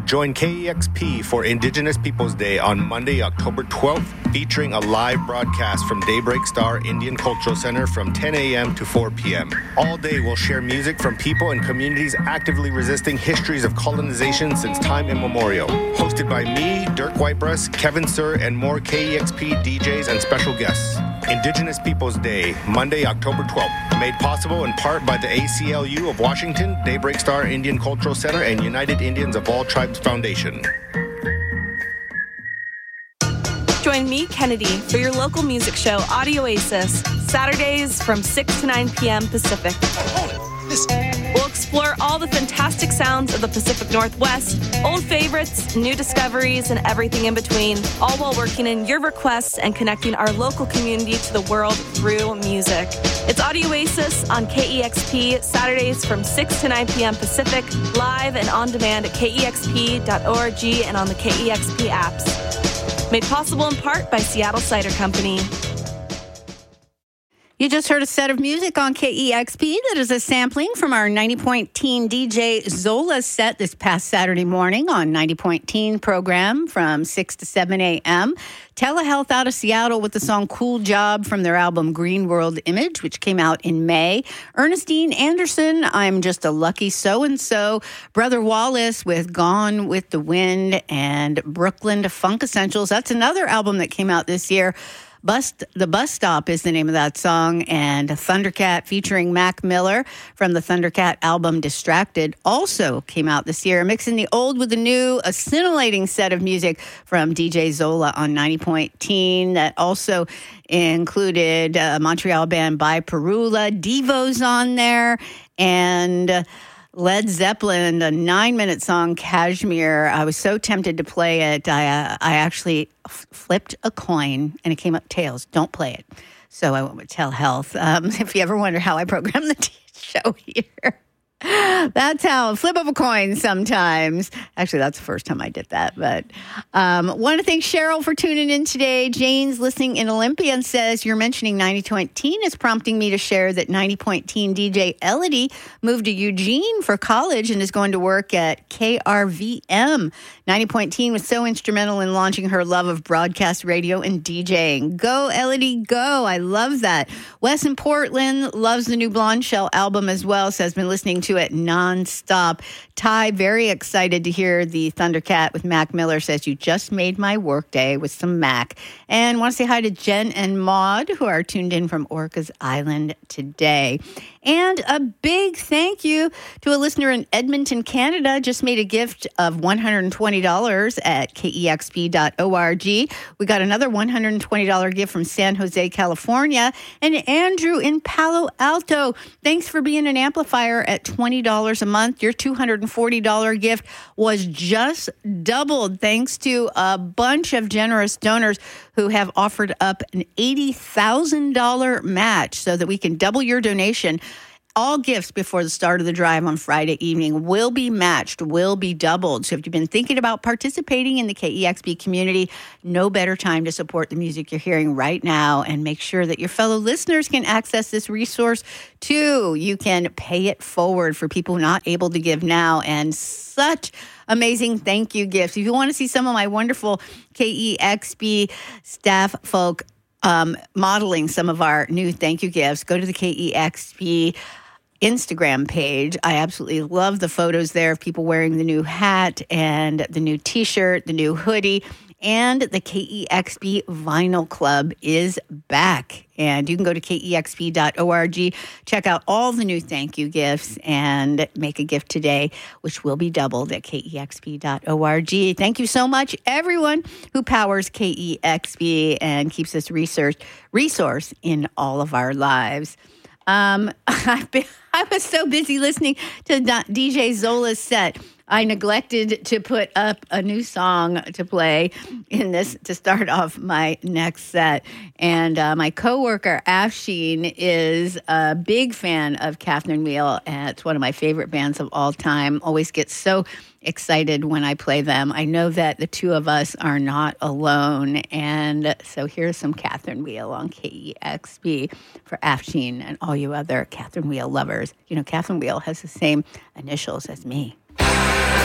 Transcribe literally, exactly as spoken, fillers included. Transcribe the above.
Join K E X P for Indigenous Peoples Day on Monday, October twelfth, featuring a live broadcast from Daybreak Star Indian Cultural Center from ten a.m. to four p.m. All day we'll share music from people and communities actively resisting histories of colonization since time immemorial. Hosted by me, Dirk Whitebreast, Kevin Sir, and more K E X P D Js and special guests. Indigenous Peoples Day, Monday, October twelfth. Made possible in part by the A C L U of Washington, Daybreak Star Indian Cultural Center, and United Indians of All Tribes Foundation. Join me, Kennedy, for your local music show, Audio Oasis, Saturdays from six to nine p.m. Pacific. We'll explore all the fantastic sounds of the Pacific Northwest, old favorites, new discoveries, and everything in between, all while working in your requests and connecting our local community to the world through music. It's Audio Oasis on K E X P, Saturdays from six to nine p.m. Pacific, live and on demand at K E X P dot org and on the K E X P apps. Made possible in part by Seattle Cider Company. You just heard a set of music on K E X P that is a sampling from our ninety point teen D J Zola set this past Saturday morning on ninety point teen program from six to seven a.m. Telehealth out of Seattle with the song Cool Job from their album Green World Image, which came out in May. Ernestine Anderson, I'm Just a Lucky So-and-So. Brother Wallace with Gone with the Wind, and Brooklyn Funk Essentials. That's another album that came out this year. Bus, the Bus Stop is the name of that song, and Thundercat featuring Mac Miller from the Thundercat album Distracted also came out this year, mixing the old with the new, a scintillating set of music from D J Zola on ninety point teen that also included uh, Montreal band By Perula, Devo's on there, and Uh, Led Zeppelin, a nine-minute song, Kashmir. I was so tempted to play it. I uh, I actually f- flipped a coin, and it came up tails. Don't play it. So I went with Telehealth. Um, if you ever wonder how I program the t- show here, that's how. Flip of a coin sometimes. Actually, that's the first time I did that. But um, want to thank Cheryl for tuning in today. Jane's listening in Olympia and says, you're mentioning ninety point teen is prompting me to share that ninety point teen D J Elodie moved to Eugene for college and is going to work at K R V M. ninety point teen was so instrumental in launching her love of broadcast radio and DJing. Go, Elodie, go. I love that. Wes in Portland loves the new Blonde Shell album as well, says been listening to it nonstop. Ty, very excited to hear the Thundercat with Mac Miller, says you just made my workday with some Mac. And want to say hi to Jen and Maud, who are tuned in from Orcas Island today. And a big thank you to a listener in Edmonton, Canada. Just made a gift of one hundred twenty dollars at K E X P dot org. We got another one hundred twenty dollars gift from San Jose, California. And Andrew in Palo Alto, thanks for being an amplifier at twenty dollars a month. Your two hundred forty dollars gift was just doubled thanks to a bunch of generous donors who have offered up an eighty thousand dollars match so that we can double your donation. All gifts before the start of the drive on Friday evening will be matched, will be doubled. So if you've been thinking about participating in the K E X P community, no better time to support the music you're hearing right now and make sure that your fellow listeners can access this resource too. You can pay it forward for people not able to give now, and such amazing thank you gifts. If you want to see some of my wonderful K E X P staff folk um, modeling some of our new thank you gifts, go to the K E X P Instagram page. I absolutely love the photos there of people wearing the new hat and the new t-shirt, the new hoodie, and the K E X P Vinyl Club is back. And you can go to K E X P dot org, check out all the new thank you gifts, and make a gift today, which will be doubled at K E X P dot org. Thank you so much, everyone who powers K E X P and keeps this research resource in all of our lives. Um, I've been, I was so busy listening to D J Zola's set, I neglected to put up a new song to play in this to start off my next set. And uh, my coworker, Afshin, is a big fan of Catherine Wheel, and it's one of my favorite bands of all time. Always gets so excited when I play them. I know that the two of us are not alone. And so here's some Catherine Wheel on K E X P for Afshin and all you other Catherine Wheel lovers. You know, Catherine Wheel has the same initials as me.